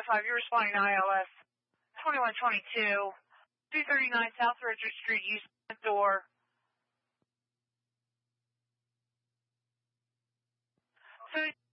705, you're responding to ILS 2122, 239 South Richard Street, Houston, door. So